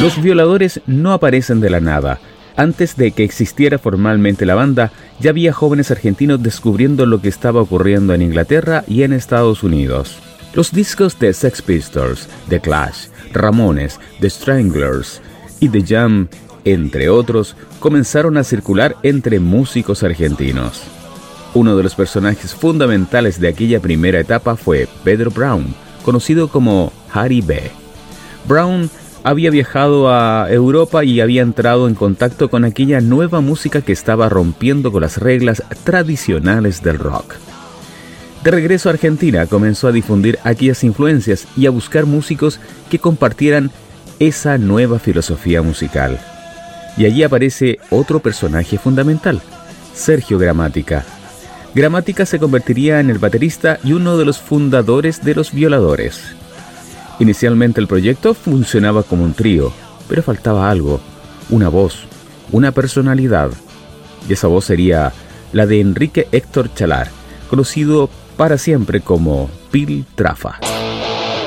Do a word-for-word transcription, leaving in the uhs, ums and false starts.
Los Violadores no aparecen de la nada. Antes de que existiera formalmente la banda, ya había jóvenes argentinos descubriendo lo que estaba ocurriendo en Inglaterra y en Estados Unidos. Los discos de Sex Pistols, The Clash, Ramones, The Stranglers y The Jam, entre otros, comenzaron a circular entre músicos argentinos. Uno de los personajes fundamentales de aquella primera etapa fue Pedro Brown, conocido como Harry B. Brown había viajado a Europa y había entrado en contacto con aquella nueva música que estaba rompiendo con las reglas tradicionales del rock. De regreso a Argentina, comenzó a difundir aquellas influencias y a buscar músicos que compartieran esa nueva filosofía musical. Y allí aparece otro personaje fundamental, Sergio Gramática. Gramática se convertiría en el baterista y uno de los fundadores de Los Violadores. Inicialmente el proyecto funcionaba como un trío, pero faltaba algo, una voz, una personalidad. Y esa voz sería la de Enrique Héctor Chalar, conocido para siempre como Piltrafa.